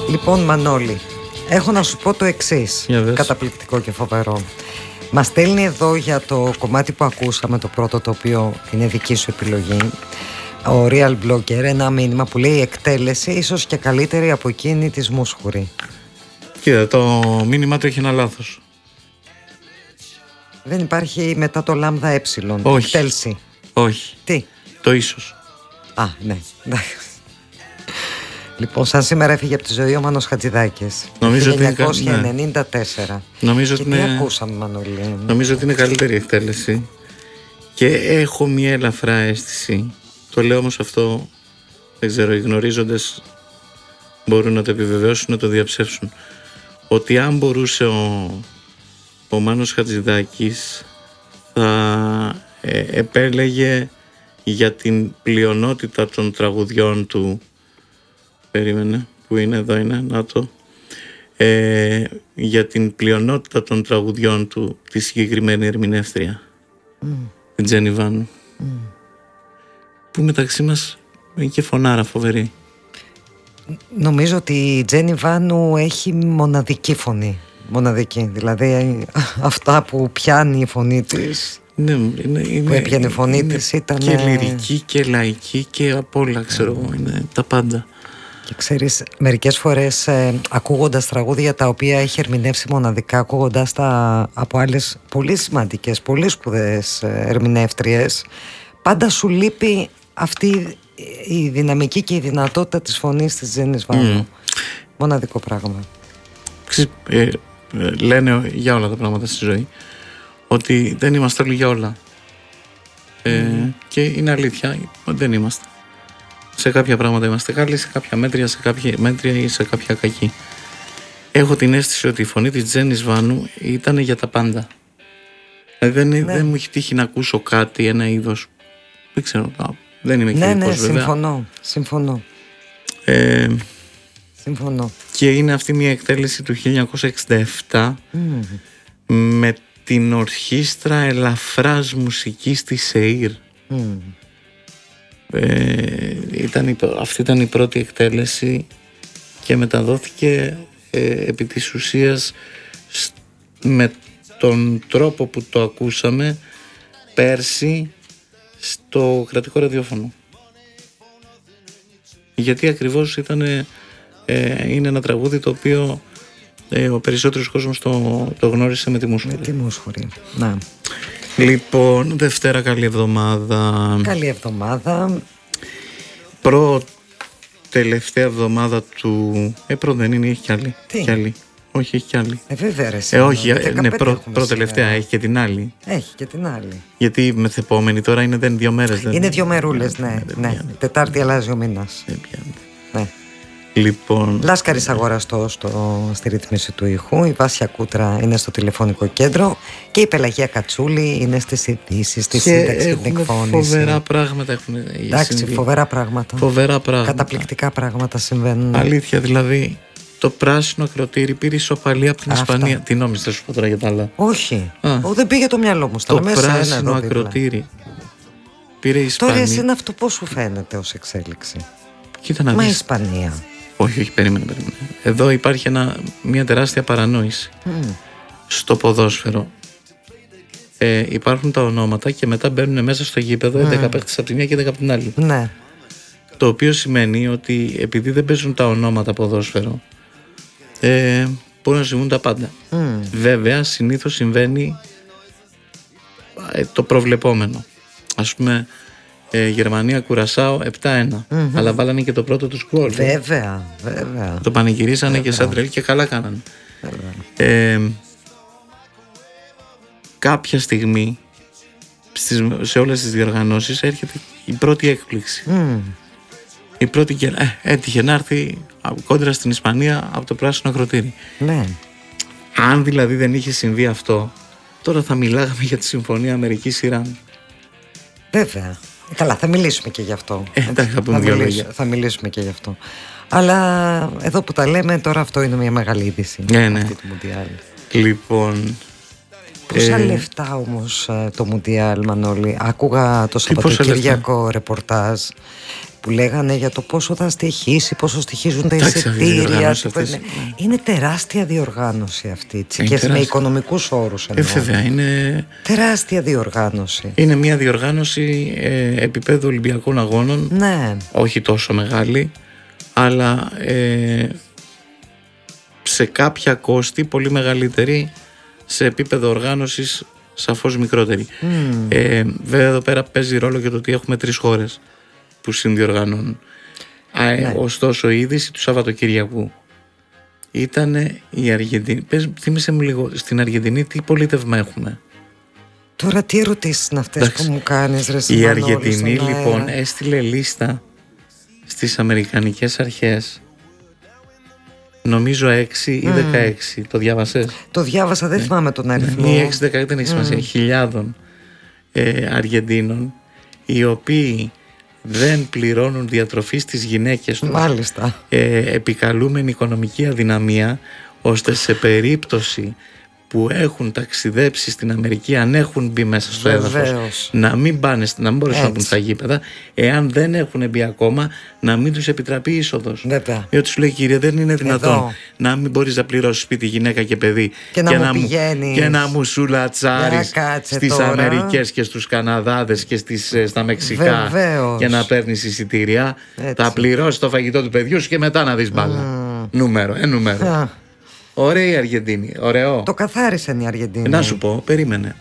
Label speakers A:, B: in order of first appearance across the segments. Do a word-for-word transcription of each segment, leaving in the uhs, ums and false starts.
A: Λοιπόν, Μανώλη, έχω να σου πω το εξής, καταπληκτικό και φοβερό. Μας στέλνει εδώ για το κομμάτι που ακούσαμε, το πρώτο, το οποίο είναι δική σου επιλογή, ο Real Blogger, ένα μήνυμα που λέει εκτέλεση ίσως και καλύτερη από εκείνη της Μούσχουρη.
B: Κοίτα, το μήνυμα του έχει ένα λάθος.
A: Δεν υπάρχει μετά το λάμδα ε.
B: Όχι.
A: Εκτέλεση.
B: Όχι.
A: Τι?
B: Το ίσως.
A: Α, ναι. Λοιπόν, σαν σήμερα έφυγε από τη ζωή ο Μάνος Χατζηδάκης.
B: Νομίζω
A: χίλια εννιακόσια ενενήντα τέσσερα.
B: Ναι. Νομίζω
A: και
B: ότι
A: τι
B: είναι...
A: ακούσαμε, Μανώλη?
B: Νομίζω ότι είναι καλύτερη εκτέλεση. Και έχω μια ελαφρά αίσθηση. Το λέω όμως αυτό, δεν ξέρω, οι γνωρίζοντες μπορούν να το επιβεβαιώσουν, να το διαψεύσουν. Ότι αν μπορούσε ο, ο Μάνος Χατζηδάκης θα ε, επέλεγε για την πλειονότητα των τραγουδιών του. Περίμενε, που είναι, εδώ είναι, να το. Ε, για την πλειονότητα των τραγουδιών του τη συγκεκριμένη ερμηνεύτρια, mm. την Τζένι Βάνου, mm. που μεταξύ μας είναι και φωνάρα φοβερή.
A: Νομίζω ότι η Τζένι Βάνου έχει μοναδική φωνή. Μοναδική, δηλαδή αυτά που πιάνει η φωνή της.
B: Ναι, είναι, είναι,
A: που έπιανε η φωνή της ήταν
B: και λυρική και λαϊκή και απ' όλα, ξέρω εγώ, mm. είναι τα πάντα.
A: Και ξέρεις, μερικές φορές ε, ακούγοντας τραγούδια τα οποία έχει ερμηνεύσει μοναδικά, ακούγοντας τα από άλλες πολύ σημαντικές, πολύ σπουδαίες ε, ερμηνεύτριες, πάντα σου λείπει αυτή η δυναμική και η δυνατότητα της φωνής της Τζένις Βάνου. Mm. Μοναδικό πράγμα.
B: Ε, ε, λένε για όλα τα πράγματα στη ζωή ότι δεν είμαστε όλοι για όλα. Ε, mm. Και είναι αλήθεια, δεν είμαστε. Σε κάποια πράγματα είμαστε καλοί, σε κάποια μέτρια, σε κάποια μέτρια ή σε κάποια κακή. Έχω την αίσθηση ότι η φωνή της Τζένις Βάνου ήταν για τα πάντα. Δηλαδή δεν, ναι. δεν μου έχει τύχει να ακούσω κάτι, ένα είδος. Δεν ξέρω, δεν είμαι
A: ναι,
B: κριτικός,
A: ναι,
B: βέβαια.
A: συμφωνώ, συμφωνώ.
B: Ε,
A: συμφωνώ.
B: Και είναι αυτή μια εκτέλεση του χίλια εννιακόσια εξήντα επτά mm. με την ορχήστρα ελαφράς μουσικής της ΣΕΙΡ. Mm. Ε, ήταν η, αυτή ήταν η πρώτη εκτέλεση και μεταδόθηκε ε, επί της ουσίας σ, με τον τρόπο που το ακούσαμε πέρσι στο κρατικό ραδιόφωνο, γιατί ακριβώς ήταν, ε, είναι ένα τραγούδι το οποίο ε, ο περισσότερος κόσμος το, το γνώρισε με τη Μούσχουρη.
A: Με τη Μούσχουρη, να.
B: Λοιπόν, Δευτέρα, καλή εβδομάδα.
A: Καλή εβδομάδα.
B: Προ τελευταία εβδομάδα του... Ε, προ δεν είναι, έχει κι άλλη.
A: Τι?
B: Κι άλλη. Όχι, έχει κι άλλη.
A: Ε, βέβαια ρε.
B: Ε, όχι, ναι, προ, προ τελευταία, έχει και την άλλη.
A: Έχει και την άλλη.
B: Γιατί μεθεπόμενη τώρα είναι δεν δύο μέρες. Δεν...
A: Είναι δύο μερούλες, ναι. ναι. ναι. Τετάρτη αλλάζει ο μήνας.
B: Δεν πιάνει.
A: Ναι.
B: Λοιπόν...
A: Λάσκαρης αγοραστός στο, στη ρύθμιση του ήχου. Η Βάσια Κούτρα είναι στο τηλεφωνικό κέντρο και η Πελαγία Κατσούλη είναι στις ειδήσεις, στη σύνταξη και την εκφώνηση.
B: Φοβερά πράγματα έχουν.
A: Εντάξει, συμβεί. φοβερά πράγματα.
B: Φοβερά πράγματα.
A: Καταπληκτικά πράγματα συμβαίνουν.
B: Αλήθεια, δηλαδή. Το πράσινο ακροτήρι πήρε ισοπαλία από την
A: Αυτά.
B: Ισπανία. Τι νόμιζες, θα σου πω τώρα για τα άλλα?
A: Όχι. Ο, δεν πήγε το μυαλό μου.
B: Το πράσινο ακροτήρι πήρε η Ισπανία.
A: Τώρα εσένα αυτό πώς σου φαίνεται ως εξέλιξη?
B: Κοίτα να
A: Μα
B: δεις.
A: η Ισπανία.
B: Όχι, όχι, περίμενε, περίμενε. Εδώ υπάρχει ένα, μια τεράστια παρανόηση. Mm. Στο ποδόσφαιρο ε, υπάρχουν τα ονόματα και μετά μπαίνουν μέσα στο γήπεδο mm. έντεκα παίχτες από τη μία και έντεκα από την άλλη.
A: Ναι.
B: Το οποίο σημαίνει ότι επειδή δεν παίζουν τα ονόματα ποδόσφαιρο, ε, μπορούν να συμβούν τα πάντα. Mm. Βέβαια, συνήθως συμβαίνει ε, το προβλεπόμενο. Ας πούμε, ε, Γερμανία Κουρασάο επτά ένα. Mm-hmm. Αλλά βάλανε και το πρώτο τους γκολ.
A: Βέβαια, βέβαια.
B: Το πανηγυρίσανε βέβαια. Και σαν τρελ και καλά κάνανε. Ε, κάποια στιγμή στις, σε όλες τις διοργανώσεις έρχεται η πρώτη έκπληξη. Mm. Η πρώτη ε, έτυχε να έρθει κόντρα στην Ισπανία από το πράσινο ακροτήρι.
A: Ναι.
B: Αν δηλαδή δεν είχε συμβεί αυτό, τώρα θα μιλάγαμε για τη συμφωνία Αμερικής-Ιράν.
A: Βέβαια. Καλά, θα μιλήσουμε και γι' αυτό.
B: Ε, εντάξει, θα πούμε δύο λόγια.
A: Θα μιλήσουμε και γι' αυτό. Αλλά εδώ που τα λέμε, τώρα αυτό είναι μια μεγάλη είδηση.
B: Ναι, ναι.
A: Αυτή του Μουντιάλ.
B: Λοιπόν.
A: Πόσα ε... λεφτά όμως το Μουντιάλ, Μανώλη? Άκουγα το Σαββατοκύριακο ρεπορτάζ που λέγανε για το πόσο θα στοιχήσει, πόσο στοιχίζουν τα
B: Εντάξει,
A: εισιτήρια.
B: αυτές,
A: είναι,
B: ναι.
A: είναι τεράστια διοργάνωση αυτή, και
B: τεράστια.
A: με οικονομικούς όρους εννοώ.
B: Ε, βέβαια, είναι...
A: Τεράστια διοργάνωση.
B: Είναι μια διοργάνωση ε, επίπεδου Ολυμπιακών Αγώνων.
A: Ναι.
B: Όχι τόσο μεγάλη, αλλά ε, σε κάποια κόστη πολύ μεγαλύτερη, σε επίπεδο οργάνωσης σαφώς μικρότερη.
A: Mm.
B: Ε, βέβαια εδώ πέρα παίζει ρόλο και το ότι έχουμε τρεις χώρες που συνδιοργανώνουν. Ναι. Ωστόσο η είδηση του Σαββατοκύριακου ήταν η Αργεντινή. Πες, θύμισε μου λίγο, στην Αργεντινή τι πολίτευμα έχουμε?
A: Τώρα τι ερωτήσεις είναι αυτές που μου κάνεις, ρε
B: Η Αργεντινή λοιπόν έστειλε λίστα στις αμερικανικές αρχές, νομίζω έξι ή δεκαέξι. Το διάβασες?
A: Το διάβασα, δεν
B: ναι.
A: θυμάμαι τον αριθμό.
B: Ή έξι δεκαέξι, δεν έχει σημασία. Mm. Χιλιάδων ε, Αργεντίνων οι οποίοι δεν πληρώνουν διατροφή στις γυναίκες τους.
A: Μάλιστα.
B: Ε, επικαλούμενη οικονομική αδυναμία, ώστε σε περίπτωση που έχουν ταξιδέψει στην Αμερική, αν έχουν μπει μέσα στο έδαφος, να μην πάνε, να μην μπορέσουν να μπουν στα γήπεδα, εάν δεν έχουν μπει ακόμα, να μην τους επιτραπεί είσοδος. Διότι σου λέει, κύριε, δεν είναι δυνατόν εδώ να μην μπορείς να πληρώσεις σπίτι, γυναίκα και παιδί
A: και, και, να, μου μου,
B: και να μου σουλατσάρεις στις τώρα. Αμερικές και στους Καναδάδες και στις, στα Μεξικά. Βεβαίως. Και να παίρνεις εισιτήρια. Θα πληρώσεις το φαγητό του παιδιού σου και μετά να δεις μπάλα. Mm. Νούμερο, ε, νούμερο. Yeah. Ωραία η Αργεντινή, ωραίο.
A: Το καθάρισαν η Αργεντινή.
B: Να σου πω, περίμενε.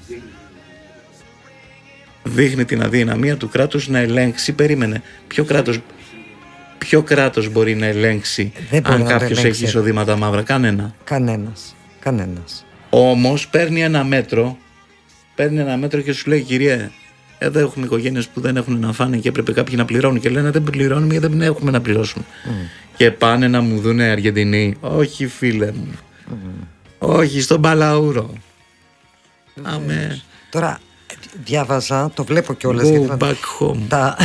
B: Δείχνει την αδυναμία του κράτους να ελέγξει. Περίμενε. Ποιο κράτος, ποιο κράτος μπορεί να ελέγξει αν κάποιος έχει εισοδήματα μαύρα? Κανένα.
A: Κανένας. Κανένας.
B: Όμως παίρνει ένα μέτρο, παίρνει ένα μέτρο και σου λέει, κυρία, εδώ έχουμε οικογένειες που δεν έχουν να φάνε και έπρεπε κάποιοι να πληρώνουν. Και λένε, δεν πληρώνουμε γιατί δεν έχουμε να πληρώσουμε. Mm. Και πάνε να μου δούνε Αργεντινοί. Όχι, φίλε μου. Mm. Όχι, στον Παλαούρο. Αμέ.
A: Τώρα διάβαζα, το βλέπω κιόλας.
B: Go back home.
A: Τα,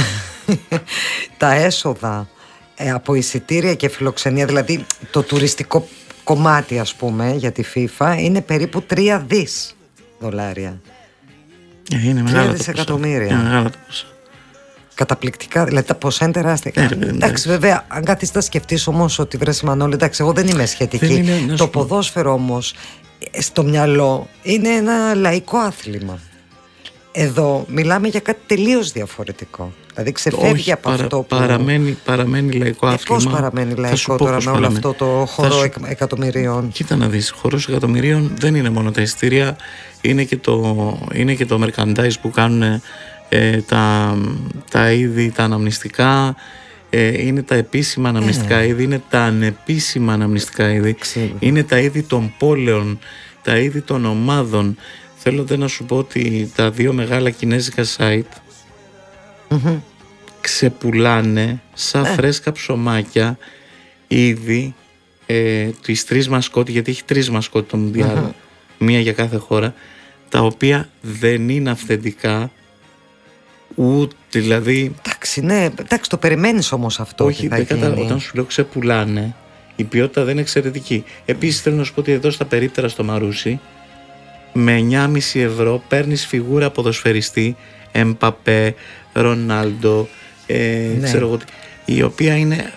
A: τα έσοδα ε, από εισιτήρια και φιλοξενία, δηλαδή το τουριστικό κομμάτι, ας πούμε, για τη FIFA, είναι περίπου τρία δις δολάρια.
B: Είναι μεγάλα
A: δισεκατομμύρια.
B: Είναι μεγάλα τα ποσά.
A: Καταπληκτικά, δηλαδή τα ποσά είναι τεράστια.
B: Ε, εντάξει,
A: εντάξει, βέβαια, αν κάθεσαι να σκεφτείς όμως ότι βρες Μανώλη, εντάξει, εγώ δεν είμαι σχετική.
B: Δεν είναι,
A: το ποδόσφαιρο όμως στο μυαλό είναι ένα λαϊκό άθλημα. Εδώ μιλάμε για κάτι τελείως διαφορετικό. Δηλαδή ξεφεύγει
B: όχι,
A: από
B: παρα,
A: αυτό που...
B: Παραμένει, παραμένει λαϊκό ε, άθλημα.
A: Πώς παραμένει λαϊκό τώρα με όλο αυτό το χώρο σου... εκατομμυρίων?
B: Κοίτα να δεις, χώρος εκατομμυρίων δεν είναι μόνο τα εισιτήρια, είναι και το, είναι και το merchandise που κάνουν ε, τα, τα είδη, τα αναμνηστικά, ε, είναι τα επίσημα αναμνηστικά ε. είδη, είναι τα ανεπίσημα αναμνηστικά είδη, Ξύλου. Είναι τα είδη των πόλεων, τα είδη των ομάδων. Θέλω να σου πω ότι τα δύο μεγάλα κινέζικα site mm-hmm. ξεπουλάνε σαν ε. φρέσκα ψωμάκια ήδη ε, τις τρεις μασκότ, γιατί έχει τρεις μασκότ το Μουντιάλ, mm-hmm. μία για κάθε χώρα, τα οποία δεν είναι αυθεντικά, ούτε δηλαδή...
A: Εντάξει, ναι, εντάξει, το περιμένεις όμως αυτό.
B: Όχι, δεν κατα... όταν σου λέω ξεπουλάνε, η ποιότητα δεν είναι εξαιρετική. Επίσης θέλω να σου πω ότι εδώ στα περίπτερα στο Μαρούσι, με εννιά κόμμα πέντε ευρώ παίρνεις φιγούρα ποδοσφαιριστή, Εμπαπέ, Ρονάλντο, ε, ναι. ξέρω εγώ, η οποία είναι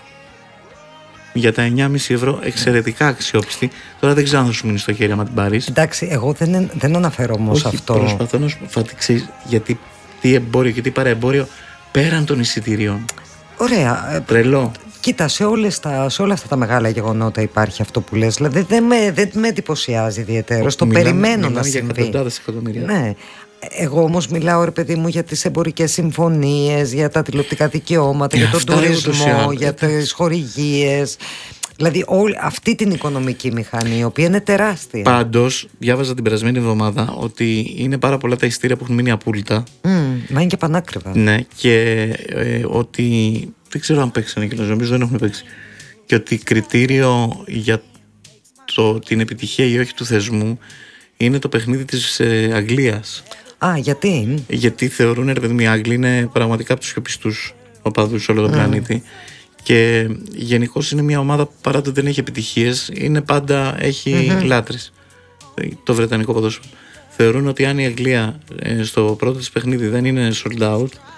B: για τα εννιά κόμμα πέντε ευρώ εξαιρετικά αξιόπιστη. Τώρα δεν ξέρω αν θα σου μείνει στο χέρι άμα την πάρεις.
A: Εντάξει, εγώ δεν, δεν αναφέρω όμως αυτό.
B: Προσπαθώ να σου φατιξείς γιατί τι εμπόριο και τι παραεμπόριο πέραν των εισιτηρίων.
A: Ωραία.
B: Τρελό.
A: Κοίτα, σε, όλες τα, σε όλα αυτά τα μεγάλα γεγονότα υπάρχει αυτό που λες. Δηλαδή δεν με, δεν με εντυπωσιάζει ιδιαίτερα. Το
B: μιλάμε,
A: περιμένω
B: μιλάμε
A: να
B: για
A: συμβεί.
B: εκατοντάδες εκατομμύρια.
A: Ναι. Εγώ όμως μιλάω, ρε παιδί μου, για τις εμπορικές συμφωνίες, για τα τηλεοπτικά δικαιώματα, για, για τον τουρισμό, για τις χορηγίες. Δηλαδή όλη αυτή την οικονομική μηχανή, η οποία είναι τεράστια.
B: Πάντως, διάβαζα την περασμένη εβδομάδα ότι είναι πάρα πολλά τα εισιτήρια που έχουν μείνει απόλυτα.
A: Mm, μα είναι και πανάκριβα.
B: Ναι, και ε, ότι. Δεν ξέρω αν παίξανε και νομίζω δεν έχουν παίξει. Και ότι κριτήριο για το, την επιτυχία ή όχι του θεσμού είναι το παιχνίδι της ε, Αγγλίας.
A: Α, γιατί?
B: Γιατί θεωρούν, ρε παιδί μου, οι Άγγλοι είναι πραγματικά από τους πιο πιστούς οπαδούς σε όλο τον mm. πλανήτη. Και γενικώς είναι μια ομάδα που παρά το δεν έχει επιτυχίες, είναι πάντα έχει mm-hmm. λάτρες. Το βρετανικό ποδόσφαιρο. Θεωρούν ότι αν η Αγγλία ε, στο πρώτο της παιχνίδι δεν είναι sold out,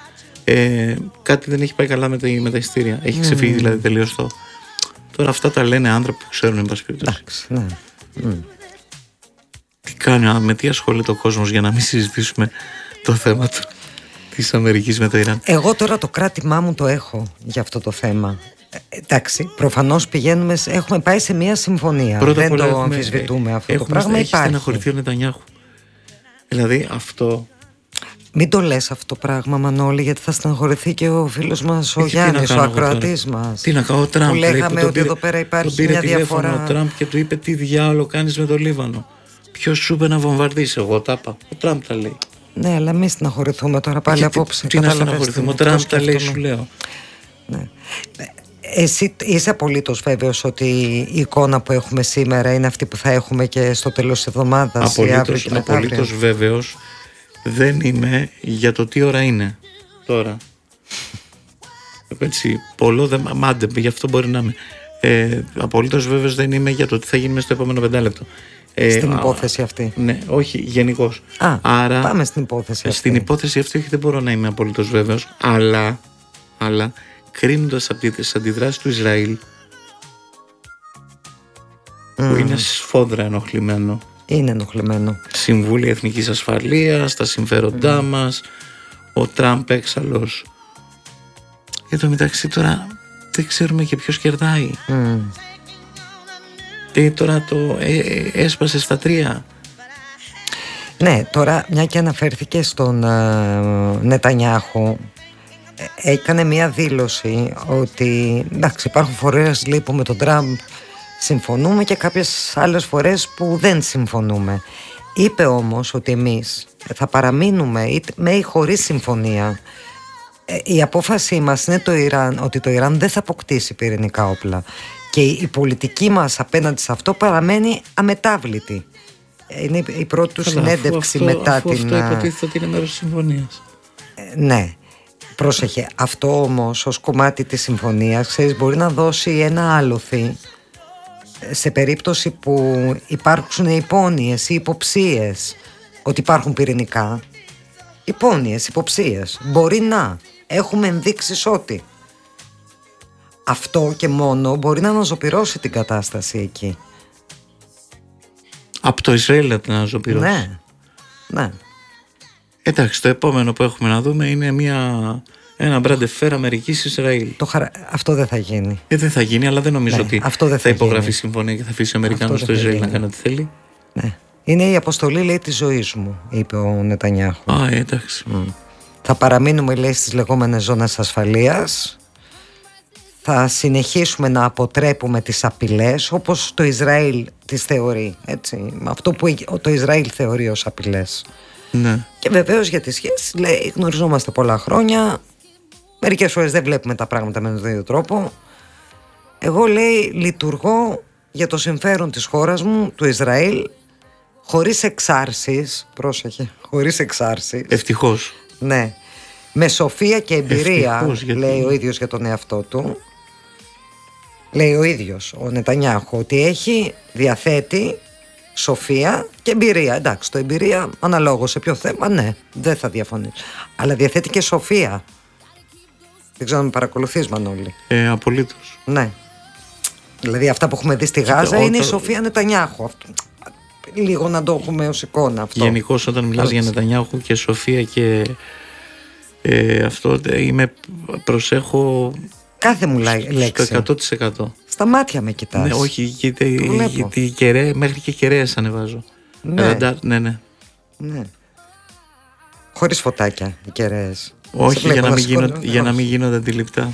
B: Ε, κάτι δεν έχει πάει καλά με τα, με τα εισιτήρια. Έχει ξεφύγει mm. δηλαδή τελείως το. Τώρα αυτά τα λένε άνθρωποι που ξέρουν, εν πάση περιπτώσει.
A: Εντάξει, ναι. Mm.
B: Τι κάνει, με τι ασχολείται ο κόσμος για να μην συζητήσουμε το θέμα του, της Αμερικής με το Ιράν.
A: Εγώ τώρα το κράτημά μου το έχω για αυτό το θέμα. Ε, εντάξει, προφανώς πηγαίνουμε, έχουμε πάει σε μια συμφωνία.
B: Πρώτα
A: δεν το
B: έχουμε,
A: αμφισβητούμε αυτό
B: έχουμε,
A: το πράγμα.
B: Έχει
A: υπάρχει.
B: στεναχωρηθεί ο Νετανιάχου. Δηλαδή αυτό.
A: Μην το λες αυτό το πράγμα, Μανώλη, γιατί θα στεναχωρηθεί και ο φίλος μας ο Γιάννης, ο ακροατής μας.
B: Τι να κάνω, ο Τραμπ.
A: Που λέγαμε
B: λέει,
A: ότι
B: πήρε,
A: εδώ πέρα υπάρχει
B: τον
A: μια διαφορά.
B: Ο Τραμπ και του είπε τι διάολο κάνεις με το Λίβανο. Ποιος σου είπε να βομβαρδίσει, εγώ τα είπα. Ο Τραμπ τα λέει.
A: Ναι, αλλά μην στεναχωρηθούμε τώρα πάλι
B: και
A: απόψε.
B: Τι, τι να στεναχωρηθούμε, ο Τραμπ τα λέει, σου λέω.
A: Ναι. Εσύ είσαι απολύτως βέβαιος ότι η εικόνα που έχουμε σήμερα είναι αυτή που θα έχουμε και στο τέλος της εβδομάδας?
B: Απολύτως, απολύτως βέβαιος δεν είμαι για το τι ώρα είναι τώρα. Έτσι, πολλό δεν μάντε, γι' αυτό μπορεί να είμαι. Ε, απολύτως βέβαιος δεν είμαι για το τι θα γίνει μέσα στο επόμενο πεντάλεπτο. Ε,
A: στην
B: α,
A: υπόθεση αυτή.
B: Ναι, όχι, γενικώς.
A: Α,
B: Άρα,
A: πάμε στην υπόθεση αυτή.
B: Στην υπόθεση αυτή όχι, δεν μπορώ να είμαι απολύτως βέβαιος, αλλά, αλλά κρίνοντας από τις αντιδράσεις του Ισραήλ, mm. που είναι σφόδρα ενοχλημένο.
A: Είναι ενοχλημένο.
B: Συμβούλια Εθνικής Ασφαλείας, τα συμφέροντά mm. μας, ο Τραμπ έξαλλος. Εν τω μεταξύ τώρα δεν ξέρουμε και ποιος κερδάει. Mm. Και τώρα το ε, ε, έσπασε στα τρία.
A: Ναι, τώρα μια και αναφέρθηκε στον ε, Νετανιάχου, ε, έκανε μια δήλωση ότι εντάξει, υπάρχουν φορές λέει, που με τον Τραμπ συμφωνούμε και κάποιες άλλες φορές που δεν συμφωνούμε. Είπε όμως ότι εμείς θα παραμείνουμε είτε με ή χωρίς συμφωνία. Ε, η απόφασή μας είναι το Ιράν, ότι το Ιράν δεν θα αποκτήσει πυρηνικά όπλα. Και η πολιτική μας απέναντι σε αυτό παραμένει αμετάβλητη. Είναι η πρώτη του
B: Καλά,
A: συνέντευξη
B: αφού αυτό,
A: μετά
B: αφού
A: την...
B: Αυτό υποτίθεται ότι είναι μέρος της συμφωνίας.
A: Ε, ναι. Πρόσεχε. Αυτό όμως ως κομμάτι της συμφωνίας, ξέρεις, μπορεί να δώσει ένα άλοθη σε περίπτωση που υπάρξουν υπόνοιες ή υποψίες ότι υπάρχουν πυρηνικά. Υπόνοιες, υποψίες. Μπορεί να. Έχουμε ενδείξεις ότι. Αυτό και μόνο μπορεί να αναζωπυρώσει την κατάσταση εκεί.
B: Από το Ισραήλ να την αναζωπυρώσει.
A: Ναι, ναι.
B: Εντάξει, το επόμενο που έχουμε να δούμε είναι μια, ένα μπραντεφέρ Αμερικής Ισραήλ.
A: Το χαρα... Αυτό δεν θα γίνει.
B: Ε, δεν θα γίνει, αλλά δεν νομίζω ναι, ότι
A: αυτό δεν θα,
B: θα υπογραφεί
A: γίνει.
B: συμφωνία και θα αφήσει ο Αμερικάνος στο Ισραήλ να κάνει ό,τι θέλει.
A: Ναι. Είναι η αποστολή, λέει, της ζωής μου, είπε ο Νετανιάχου.
B: Α, εντάξει.
A: Mm. Θα παραμείνουμε, λέει, στις λεγόμενες ζώνες ασφαλείας. Θα συνεχίσουμε να αποτρέπουμε τις απειλές όπως το Ισραήλ τις θεωρεί, έτσι, αυτό που το Ισραήλ θεωρεί ως απειλές.
B: Ναι.
A: Και βεβαίως για τις σχέσεις, λέει, γνωριζόμαστε πολλά χρόνια, μερικές φορές δεν βλέπουμε τα πράγματα με τον ίδιο τρόπο. Εγώ, λέει, λειτουργώ για το συμφέρον της χώρας μου, του Ισραήλ, χωρίς εξάρσεις, πρόσεχε, χωρίς εξάρσεις.
B: Ευτυχώς.
A: Ναι. Με σοφία και εμπειρία,
B: Ευτυχώς, γιατί...
A: λέει ο ίδιος για τον εαυτό του. Λέει ο ίδιος ο Νετανιάχου ότι έχει, διαθέτει σοφία και εμπειρία. Εντάξει, το εμπειρία αναλόγως σε ποιο θέμα, ναι, δεν θα διαφωνήσω. Αλλά διαθέτει και σοφία. Δεν ξέρω αν με παρακολουθείς, Μανώλη.
B: Ε, απολύτως.
A: Ναι. Δηλαδή αυτά που έχουμε δει στη Γάζα είναι η σοφία Νετανιάχου. Αυτό. Λίγο να το έχουμε ως εικόνα αυτό.
B: Γενικώς όταν μιλάς για Νετανιάχου και σοφία και ε, αυτό, είμαι, προσέχω
A: κάθε μου λέξη.
B: Στο εκατό τοις εκατό.
A: Στα μάτια με κοιτάς.
B: Ναι, όχι, γιατί, γιατί κερέ, μέχρι και κεραίες ανεβάζω.
A: Ναι.
B: Ραντάρ, ναι, ναι.
A: Ναι. Χωρίς φωτάκια οι κεραίες.
B: Όχι, για να, μην γίνονται, για να μην γίνονται αντιληπτά.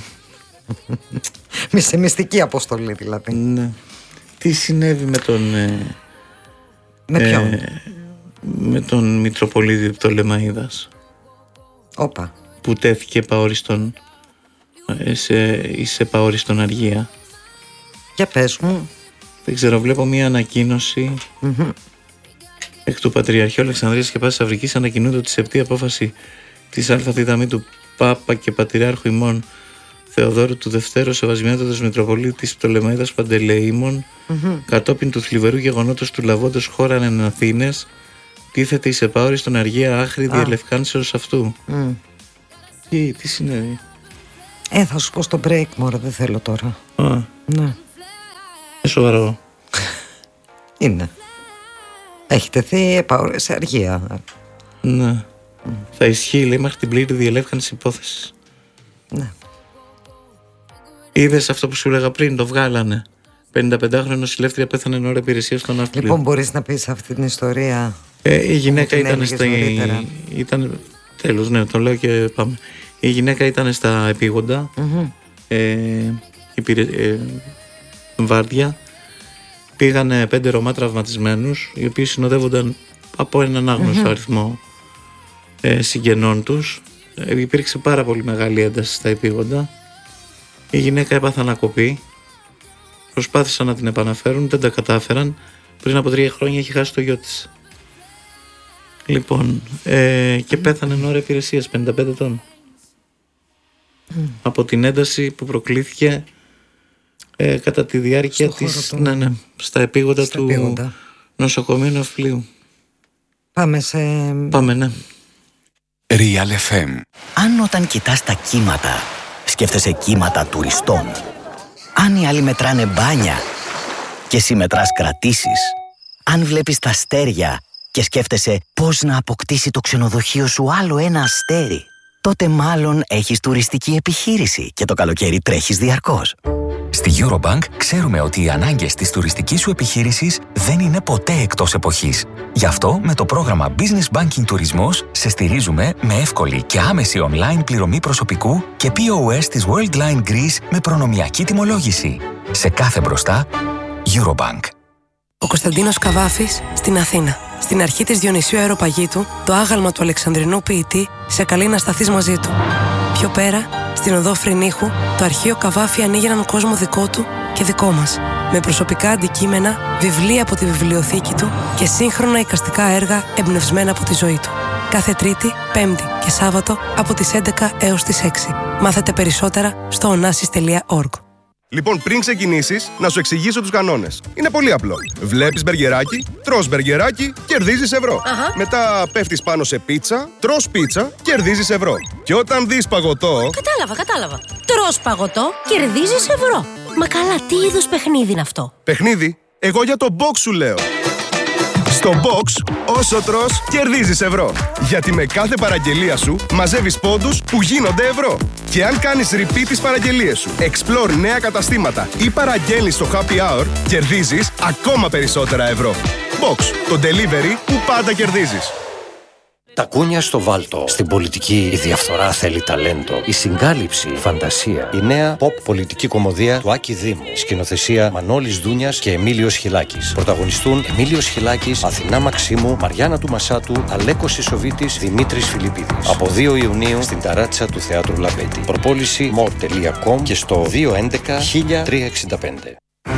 A: Σε μυστική αποστολή δηλαδή.
B: Ναι. Τι συνέβη με τον... Ε,
A: με ποιον?
B: Ε, με τον Μητροπολίτη Πτολεμαΐδας.
A: Όπα.
B: Που τέθηκε παόριστον σε, σε παόριστον αργία.
A: Για πες μου.
B: Δεν ξέρω, βλέπω μια ανακοίνωση mm-hmm. εκ του Πατριαρχείου Αλεξανδρίας και Πάσης Αφρικής. Ανακοινούνται ότι σε επτή απόφαση της ΑΔ του Πάπα και Πατριάρχου ημών Θεοδόρου του Δευτέρου Σεβασμιότατος Μητροπολίτης Πτολεμαΐδας Παντελεήμων mm-hmm. κατόπιν του θλιβερού γεγονότος του λαβόντος χώραν εν Αθήνες τίθεται εις επαόριστον αργία άχρη ah. διελευκάνσεως αυτού. Mm. Τι, τι συνέβη?
A: Ε, θα σου πω στο break, μωρέ, δεν θέλω τώρα.
B: Α,
A: Ναι.
B: είναι σοβαρό.
A: Είναι. Έχει τεθεί σε αργία.
B: Ναι. Mm. Θα ισχύει, λέει, μέχρι την πλήρη διελεύκανση υπόθεσης.
A: Ναι.
B: Είδες αυτό που σου έλεγα πριν, το βγάλανε. πενηνταπεντάχρονη νοσηλεύτρια πέθανε εν ώρα υπηρεσία στο ναύπλιο.
A: Λοιπόν, μπορείς να πεις αυτή την ιστορία?
B: Ε, η γυναίκα ήταν στα. Ήταν... Τέλος, ναι, το λέω και πάμε. Η γυναίκα ήταν στα επίγοντα. Mm-hmm. Ε, υπηρε... ε, βάρδια. Πήγανε πέντε Ρωμά τραυματισμένους, οι οποίοι συνοδεύονταν από έναν άγνωστο mm-hmm. αριθμό ε, συγγενών τους. Ε, υπήρξε πάρα πολύ μεγάλη ένταση στα επίγοντα. Η γυναίκα έπαθε ανακοπή. Προσπάθησαν να την επαναφέρουν, δεν τα κατάφεραν. Πριν από τρία χρόνια έχει χάσει το γιο της. Λοιπόν, ε, και πέθανε εν ώρα υπηρεσίας, πενήντα πέντε ετών. Mm. Από την ένταση που προκλήθηκε ε, κατά τη διάρκεια στο της, του... ναι, ναι, στα επίγοντα στα του επίγοντα. Νοσοκομείου Ναυπλίου.
A: Πάμε σε...
B: Πάμε, ναι.
C: Real εφ εμ.
D: Αν όταν κοιτάς τα κύματα, σκέφτεσαι κύματα τουριστών. Αν οι άλλοι μετράνε μπάνια και εσύ μετράς κρατήσεις. Αν βλέπεις τα αστέρια και σκέφτεσαι πώς να αποκτήσει το ξενοδοχείο σου άλλο ένα αστέρι, τότε μάλλον έχεις τουριστική επιχείρηση και το καλοκαίρι τρέχεις διαρκώς.
C: Στη Eurobank ξέρουμε ότι οι ανάγκες της τουριστικής σου επιχείρησης δεν είναι ποτέ εκτός εποχής. Γι' αυτό με το πρόγραμμα Business Banking Τουρισμός σε στηρίζουμε με εύκολη και άμεση online πληρωμή προσωπικού και πι ο ες της Worldline Greece με προνομιακή τιμολόγηση. Σε κάθε μπροστά, Eurobank.
E: Ο Κωνσταντίνος Καβάφης στην Αθήνα. Στην αρχή της Διονυσίου Αεροπαγήτου, το άγαλμα του Αλεξανδρινού ποιητή σε καλεί να σταθείς μαζί του. Πιο πέρα, στην οδό Φρυνίχου, το αρχείο Καβάφη ανοίγει έναν κόσμο δικό του και δικό μας. Με προσωπικά αντικείμενα, βιβλία από τη βιβλιοθήκη του και σύγχρονα εικαστικά έργα εμπνευσμένα από τη ζωή του. Κάθε Τρίτη, Πέμπτη και Σάββατο από τις έντεκα έως τις έξι. Μάθετε περισσότερα στο onassis τελεία org.
F: Λοιπόν, πριν ξεκινήσεις, να σου εξηγήσω τους κανόνες. Είναι πολύ απλό. Βλέπεις μπεργκεράκι, τρως μπεργκεράκι, κερδίζεις ευρώ.
G: Αχα.
F: Μετά πέφτεις πάνω σε πίτσα, τρως πίτσα, κερδίζεις ευρώ. Και όταν δεις παγωτό...
G: Κατάλαβα, κατάλαβα. Τρως παγωτό, κερδίζεις ευρώ. Μα καλά, τι είδους παιχνίδι είναι αυτό?
F: Παιχνίδι? Εγώ για το box σου λέω. Στο box, όσο τρως, κερδίζεις ευρώ. Γιατί με κάθε παραγγελία σου μαζεύεις πόντους που γίνονται ευρώ. Και αν κάνεις repeat τις παραγγελίες σου, explore νέα καταστήματα ή παραγγέλνεις στο happy hour, κερδίζεις ακόμα περισσότερα ευρώ. Box, το delivery που πάντα κερδίζεις.
H: Τα κούνια στο βάλτο. Στην πολιτική η διαφθορά θέλει ταλέντο. Η συγκάλυψη, φαντασία. Η νέα pop πολιτική κομμωδία του Άκη Δήμου. Σκηνοθεσία Μανώλης Δούνιας και Εμίλιος Χιλάκης. Πρωταγωνιστούν Εμίλιος Χιλάκης, Αθηνά Μαξίμου, Μαριάννα του Μασάτου, Αλέκος Ισοβίτης, Δημήτρης Φιλιππίδης. Από δύο Ιουνίου στην ταράτσα του Θεάτρου Λαμπέτη. Προπόληση more τελεία com και στο δύο έντεκα χίλια τριακόσια εξήντα πέντε.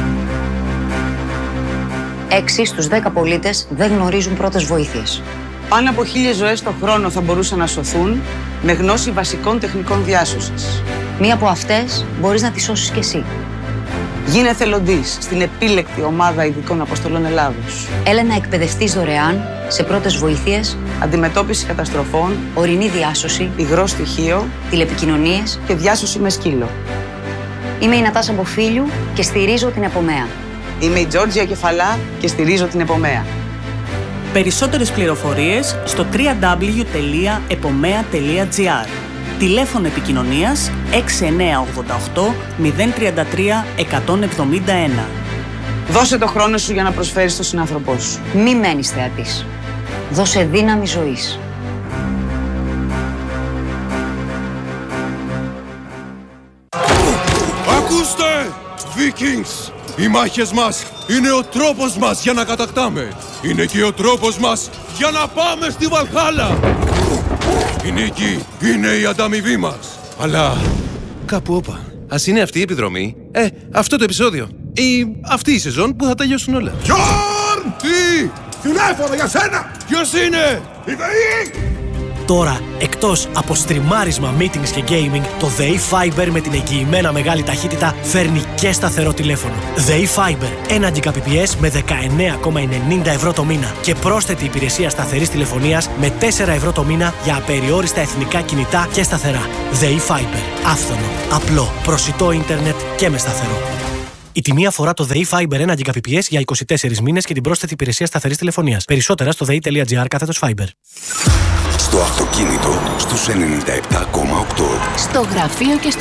I: Έξι στους δέκα πολίτες δεν γνωρίζουν πρώτες βοήθειες.
J: Πάνω από χίλιες ζωές το χρόνο θα μπορούσαν να σωθούν με γνώση βασικών τεχνικών διάσωσης.
I: Μία από αυτές μπορείς να τη σώσεις κι εσύ.
J: Γίνε εθελοντής στην επίλεκτη ομάδα ειδικών αποστολών Ελλάδος.
I: Έλα να εκπαιδευτείς δωρεάν σε πρώτες βοήθειες,
J: αντιμετώπιση καταστροφών,
I: ορεινή διάσωση,
J: υγρό στοιχείο,
I: τηλεπικοινωνίες
J: και διάσωση με σκύλο.
I: Είμαι η Νατάσα Μποφίλιου και στηρίζω την Επομέα.
J: Είμαι η Τζόρτζια Κεφαλά και στηρίζω την Επομέα.
K: Περισσότερες πληροφορίες στο double-u double-u double-u τελεία επομέα τελεία τζι άρ. Τηλέφωνο επικοινωνίας έξι εννιά οκτώ οκτώ μηδέν τρία τρία εκατόν εβδομήντα ένα.
J: Δώσε το χρόνο σου για να προσφέρεις στον συνάνθρωπό σου.
I: Μη μένεις θεατής. Δώσε δύναμη ζωής.
L: Ακούστε, Vikings! Οι μάχες μας είναι ο τρόπος μας για να κατακτάμε. Είναι και ο τρόπος μας για να πάμε στη Βαλχάλα. Η νίκη είναι η ανταμοιβή μας. Αλλά κάπου όπα. Ας είναι αυτή η επιδρομή. Ε, αυτό το επεισόδιο. Ή αυτή η σεζόν που θα τελειώσουν όλα. Γιόρν! Τι! Τηλέφωνο για σένα! Ποιος είναι? Η ΔΕΗ!
M: Τώρα, εκτός από στριμάρισμα, meetings και gaming, το ΔΕΗ Fiber με την εγγυημένα μεγάλη ταχύτητα φέρνει και σταθερό τηλέφωνο. ΔΕΗ Fiber, ένα Gbps με δεκαεννέα κόμμα ενενήντα ευρώ το μήνα και πρόσθετη υπηρεσία σταθερής τηλεφωνίας με τέσσερα ευρώ το μήνα για απεριόριστα εθνικά κινητά και σταθερά. ΔΕΗ Fiber. Άφθονο, απλό, προσιτό ίντερνετ και με σταθερό. Η τιμή αφορά το ΔΕΗ Fiber ένα Gbps για είκοσι τέσσερις μήνες και την πρόσθετη υπηρεσία σταθερής τηλεφωνίας. Περισσότερα στο δei.gr κάθετος Fiber.
N: Στο αυτοκίνητο στους ενενήντα επτά κόμμα οκτώ.
O: Στο γραφείο και στο